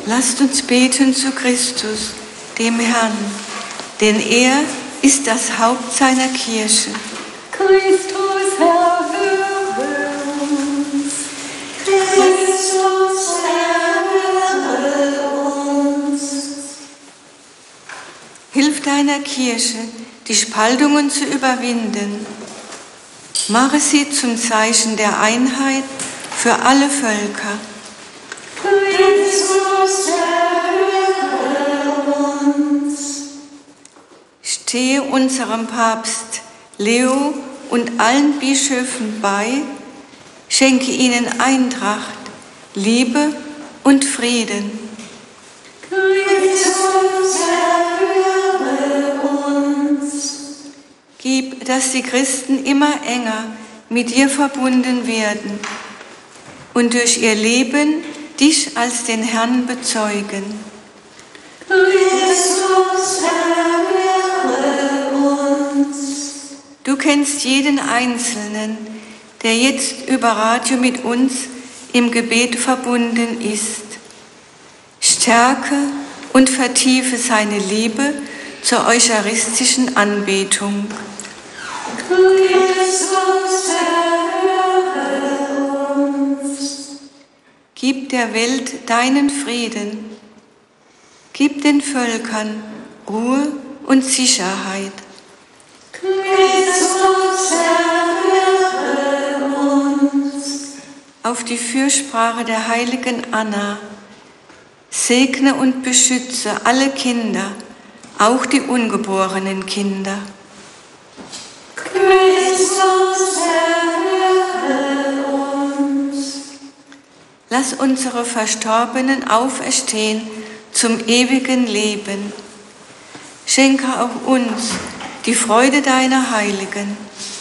Lasst uns beten zu Christus, dem Herrn, denn er ist das Haupt seiner Kirche. Christus, Herr, höre uns. Christus, Herr, höre uns. Hilf deiner Kirche, die Spaltungen zu überwinden. Mache sie zum Zeichen der Einheit für alle Völker. Christus, höre uns. Stehe unserem Papst Leo und allen Bischöfen bei, schenke ihnen Eintracht, Liebe und Frieden. Christus, höre uns. Gib, dass die Christen immer enger mit dir verbunden werden und durch ihr Leben dich als den Herrn bezeugen. Christus, höre uns. Du kennst jeden Einzelnen, der jetzt über Radio mit uns im Gebet verbunden ist. Stärke und vertiefe seine Liebe zur eucharistischen Anbetung. Christus, höre uns. Gib der Welt deinen Frieden. Gib den Völkern Ruhe und Sicherheit. Christus, höre uns. Auf die Fürsprache der heiligen Anna, segne und beschütze alle Kinder, auch die ungeborenen Kinder. Christus, höre uns. Lass unsere Verstorbenen auferstehen zum ewigen Leben. Schenke auch uns die Freude deiner Heiligen.